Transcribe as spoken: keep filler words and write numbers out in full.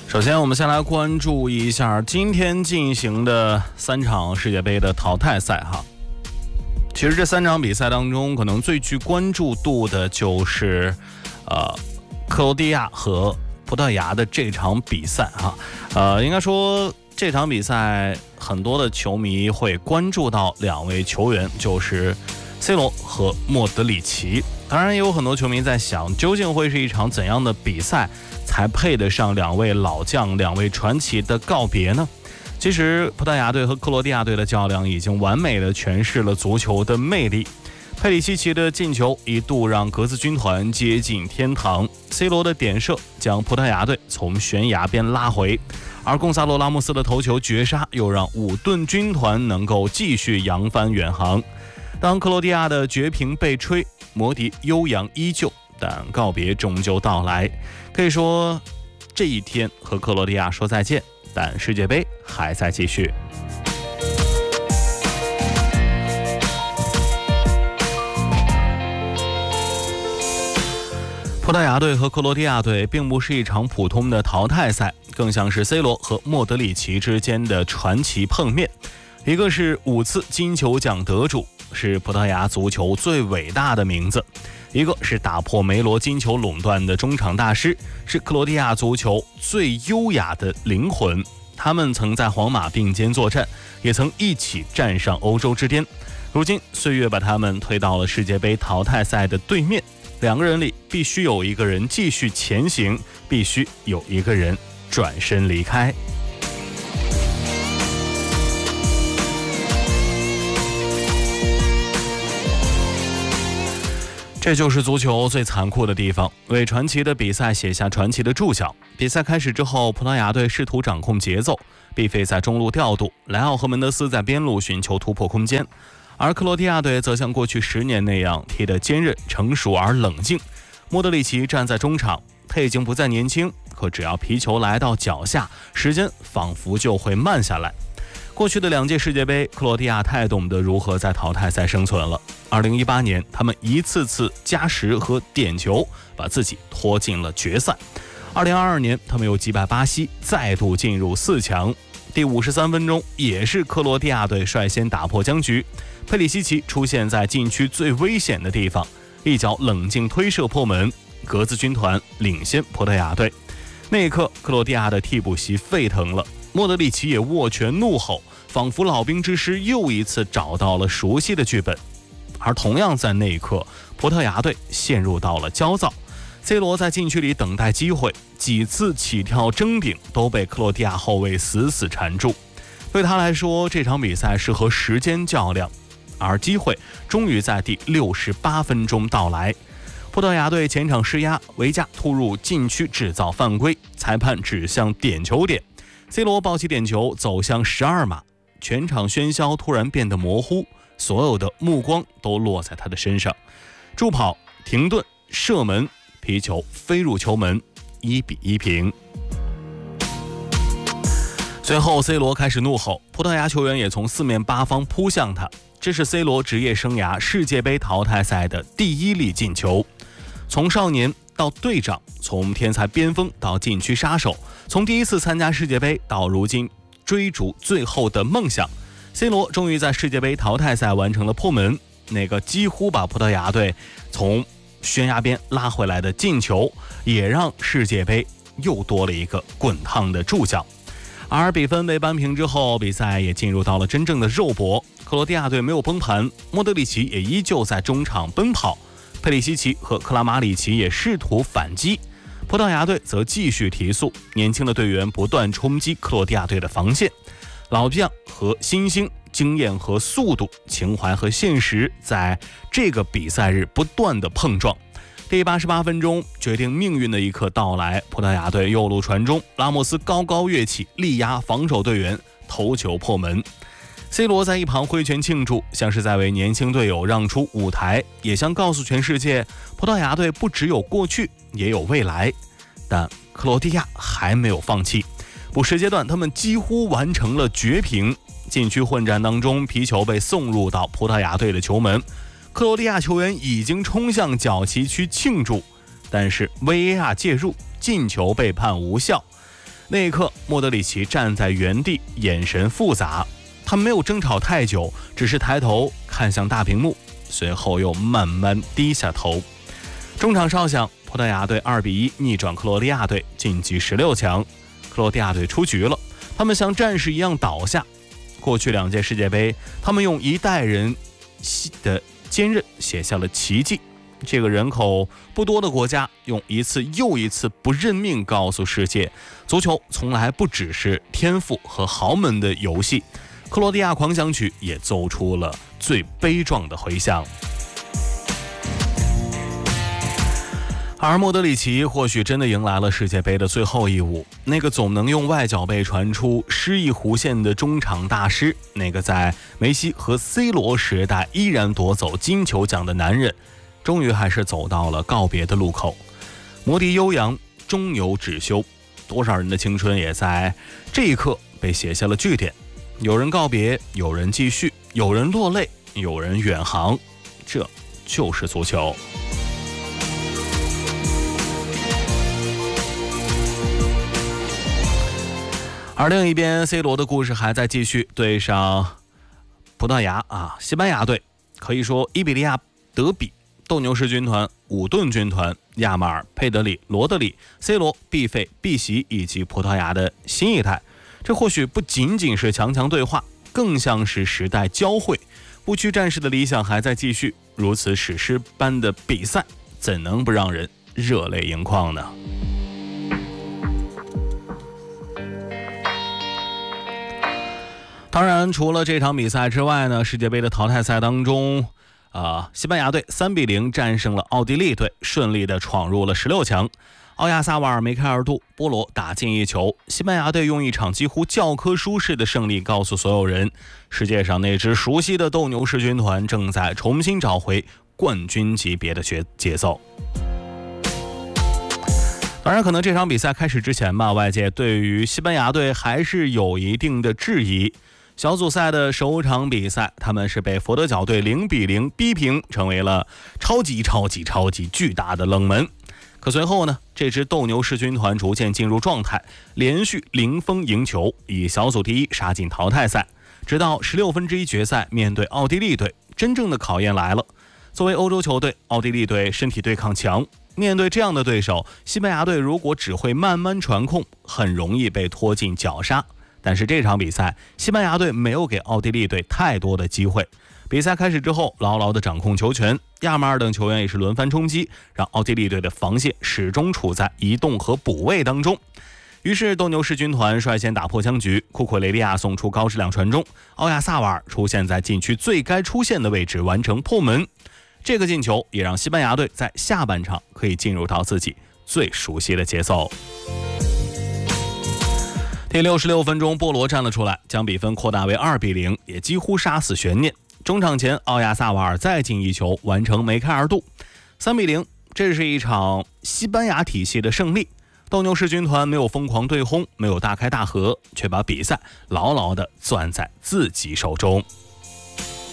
首先我们先来关注一下今天进行的三场世界杯的淘汰赛哈。其实这三场比赛当中，可能最具关注度的就是呃克罗地亚和葡萄牙的这场比赛哈。呃，应该说这场比赛很多的球迷会关注到两位球员，就是 C 罗和莫德里奇。当然也有很多球迷在想，究竟会是一场怎样的比赛才配得上两位老将、两位传奇的告别呢？其实葡萄牙队和克罗地亚队的较量已经完美地诠释了足球的魅力。佩里西奇的进球一度让格子军团接近天堂， C 罗的点射将葡萄牙队从悬崖边拉回，而贡萨洛拉莫斯的头球绝杀又让五盾军团能够继续扬帆远航。当克罗地亚的绝平被吹，摩迪悠扬依旧，但告别终究到来。可以说这一天和克罗地亚说再见，但世界杯还在继续。葡萄牙队和克罗地亚队并不是一场普通的淘汰赛，更像是 C 罗和莫德里奇之间的传奇碰面。一个是五次金球奖得主，是葡萄牙足球最伟大的名字；一个是打破梅罗金球垄断的中场大师，是克罗地亚足球最优雅的灵魂。他们曾在皇马并肩作战，也曾一起站上欧洲之巅。如今岁月把他们推到了世界杯淘汰赛的对面，两个人里必须有一个人继续前行，必须有一个人转身离开。这就是足球最残酷的地方，为传奇的比赛写下传奇的注脚。比赛开始之后，葡萄牙队试图掌控节奏，毕费在中路调度，莱奥和门德斯在边路寻求突破空间，而克罗地亚队则像过去十年那样踢得坚韧、成熟而冷静。莫德里奇站在中场，他已经不再年轻，可只要皮球来到脚下，时间仿佛就会慢下来。过去的两届世界杯，克罗地亚太懂得如何在淘汰赛生存了。二零一八年，他们一次次加时和点球，把自己拖进了决赛。二零二二年，他们又击败巴西，再度进入四强。第五十三分钟，也是克罗地亚队率先打破僵局，佩里西奇出现在禁区最危险的地方，一脚冷静推射破门，格子军团领先葡萄牙队。那一刻，克罗地亚的替补席沸腾了，莫德里奇也握拳怒吼，仿佛老兵之师又一次找到了熟悉的剧本。而同样在那一刻，葡萄牙队陷入到了焦躁， C 罗在禁区里等待机会，几次起跳争顶都被克罗地亚后卫死死缠住。对他来说，这场比赛是和时间较量，而机会终于在第六十八分钟到来。葡萄牙队前场施压，维加突入禁区制造犯规，裁判指向点球点， C 罗抱起点球走向十二码，全场喧嚣突然变得模糊，所有的目光都落在他的身上。助跑、停顿、射门，皮球飞入球门，一比一平。随后 C 罗开始怒吼，葡萄牙球员也从四面八方扑向他。这是 C 罗职业生涯世界杯淘汰赛的第一粒进球。从少年到队长，从天才边锋到禁区杀手，从第一次参加世界杯到如今追逐最后的梦想， C 罗终于在世界杯淘汰赛完成了破门，那个几乎把葡萄牙队从悬崖边拉回来的进球，也让世界杯又多了一个滚烫的注脚。而比分被扳平之后，比赛也进入到了真正的肉搏。克罗地亚队没有崩盘，莫德里奇也依旧在中场奔跑，佩里西奇和克拉马里奇也试图反击，葡萄牙队则继续提速，年轻的队员不断冲击克罗地亚队的防线，老将和新星，经验和速度，情怀和现实，在这个比赛日不断的碰撞。第八十八分钟，决定命运的一刻到来，葡萄牙队右路传中，拉莫斯高高跃起，力压防守队员，头球破门。C 罗在一旁挥拳庆祝，像是在为年轻队友让出舞台，也想告诉全世界，葡萄牙队不只有过去，也有未来。但克罗地亚还没有放弃，补时阶段他们几乎完成了绝平。禁区混战当中，皮球被送入到葡萄牙队的球门，克罗地亚球员已经冲向角旗区庆祝，但是 V A R 介入，进球被判无效。 那一刻，莫德里奇站在原地，眼神复杂。他没有争吵太久，只是抬头看向大屏幕，随后又慢慢低下头。中场哨响，葡萄牙队二比一逆转克罗地亚队，晋级十六强。克罗地亚队出局了，他们像战士一样倒下。过去两届世界杯，他们用一代人的坚韧写下了奇迹。这个人口不多的国家，用一次又一次不认命告诉世界，足球从来不只是天赋和豪门的游戏。克罗地亚狂想曲也奏出了最悲壮的回响。而莫德里奇或许真的迎来了世界杯的最后一舞，那个总能用外脚背传出诗意弧线的中场大师，那个在梅西和 C 罗时代依然夺走金球奖的男人，终于还是走到了告别的路口。摩迪悠扬，终有止休，多少人的青春也在这一刻被写下了句点。有人告别，有人继续，有人落泪，有人远航，这就是足球。而另一边 C 罗的故事还在继续，对上葡萄牙啊，西班牙队可以说伊比利亚德比，斗牛士军团、武顿军团、亚马尔、佩德里、罗德里、C 罗、毕费、毕席以及葡萄牙的新一代，这或许不仅仅是强强对话，更像是时代交汇。不屈战士的理想还在继续，如此史诗般的比赛，怎能不让人热泪盈眶呢？当然，除了这场比赛之外呢，世界杯的淘汰赛当中，呃，西班牙队三比零战胜了奥地利队，顺利的闯入了十六强。奥亚萨瓦尔梅开二度，波罗打进一球，西班牙队用一场几乎教科书式的胜利告诉所有人，世界上那支熟悉的斗牛士军团正在重新找回冠军级别的节奏。当然，可能这场比赛开始之前吧，外界对于西班牙队还是有一定的质疑。小组赛的首场比赛，他们是被佛得角队零比零逼平，成为了超级超级超级巨大的冷门。可随后呢，这支斗牛士军团逐渐进入状态，连续零封赢球，以小组第一杀进淘汰赛。直到十六分之一决赛面对奥地利队，真正的考验来了。作为欧洲球队，奥地利队身体对抗强，面对这样的对手，西班牙队如果只会慢慢传控，很容易被拖进绞杀。但是这场比赛，西班牙队没有给奥地利队太多的机会。比赛开始之后，牢牢地掌控球权，亚马尔等球员也是轮番冲击，让奥地利队的防线始终处在移动和补位当中。于是斗牛士军团率先打破僵局，库库雷利亚送出高质量传中，奥亚萨瓦尔出现在禁区最该出现的位置，完成破门。这个进球也让西班牙队在下半场可以进入到自己最熟悉的节奏。第六十六分钟，波罗站了出来，将比分扩大为二比零，也几乎杀死悬念。中场前，奥亚萨瓦尔再进一球，完成梅开二度，三比零。这是一场西班牙体系的胜利。斗牛士军团没有疯狂对轰，没有大开大合，却把比赛牢牢地攥在自己手中。